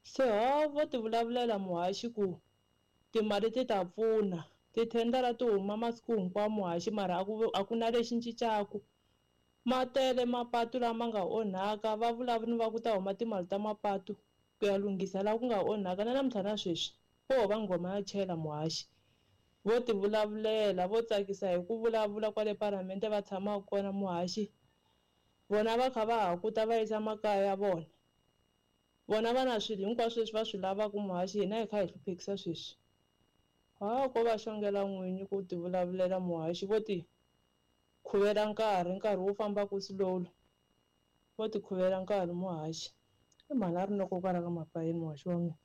Se vo ti vulavulela muhaxi ku timali ti ta pfuna tithendara ti huma masiku hinkwawo muhaxi mara a ku na lexi cincaku. Ma tele mapatu lama nga onhaka va vulavula va ku ta huma timali ta mapatu ku ya lunghisa laha ku nga onhaka na namuntlha na sweswi va nghoma ya chela muhaxi. Vo ti vulavulela vo tsakisa hi ku vulavula kwale palamende va tshamaka kona muhaxi vona va kha va hakuta va yisa makaya ya vona. Vona va na swilo hinkwaswo leswi va swi lavaka muhaxi hina hi kha hi hluphekisa sweswi. Ko va xongela n'winyi ku ti vulavulela muhaxi vo ti khuvela nkarhi wo famba ku slowly vo ti khuvela nkarhi muhaxi i mhani a rinoko kwala ka mapayeni muhaxi wa mina.